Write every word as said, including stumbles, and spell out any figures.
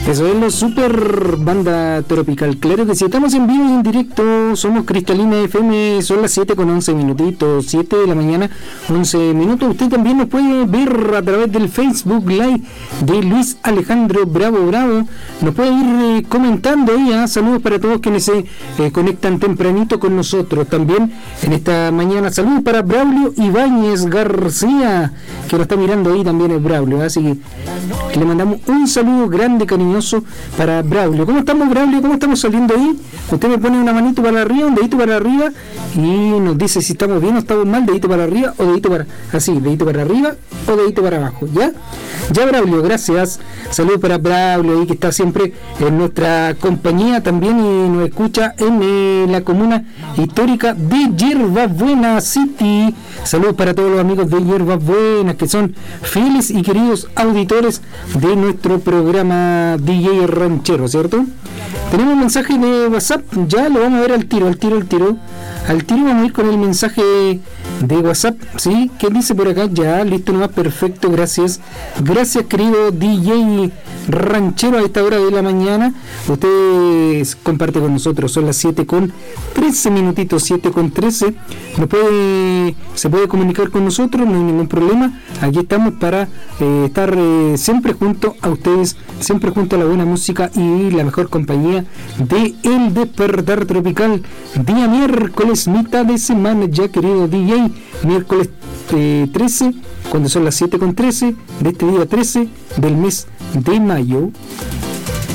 Eso es la super banda tropical. Claro que sí, estamos en vivo y en directo. Somos Cristalina F M. Son las siete con once minutitos, siete de la mañana, once minutos. Usted también nos puede ver a través del Facebook Live de Luis Alejandro Bravo Bravo. Nos puede ir eh, comentando ahí. ¿eh? Saludos para todos quienes se eh, conectan tempranito con nosotros. También en esta mañana, saludos para Braulio Ibáñez García, que lo está mirando ahí también es Braulio. Así que, que le mandamos un saludo grande, cariñoso para Braulio. ¿Cómo estamos, Braulio? ¿Cómo estamos saliendo ahí? Usted me pone una manito para arriba, un dedito para arriba y nos dice si estamos bien o estamos mal, dedito para arriba o dedito para... así, dedito para arriba o dedito para abajo, ¿ya? Ya, Braulio, gracias. Saludos para Braulio ahí que está siempre en nuestra compañía también y nos escucha en eh, la comuna histórica de Hierbas Buenas City. Saludos para todos los amigos de Hierbas Buenas que son fieles y queridos auditores de nuestro programa D J Ranchero, ¿cierto? Tenemos un mensaje de WhatsApp, ya lo vamos a ver al tiro, al tiro, al tiro. Al tiro vamos a ir con el mensaje de WhatsApp, ¿sí? ¿Qué dice por acá? Ya, listo, nomás, perfecto, gracias. Gracias, querido D J Ranchero, a esta hora de la mañana. Usted comparte con nosotros, son las siete con trece minutitos, siete con trece. Nos puede, se puede comunicar con nosotros, no hay ningún problema. Aquí estamos para eh, estar eh, siempre junto a ustedes, siempre junto a la buena música y la mejor compañía de El Despertar Tropical. Día miércoles, mitad de semana ya, querido D J. Miércoles eh, trece, cuando son las siete con trece de este día trece del mes de mayo.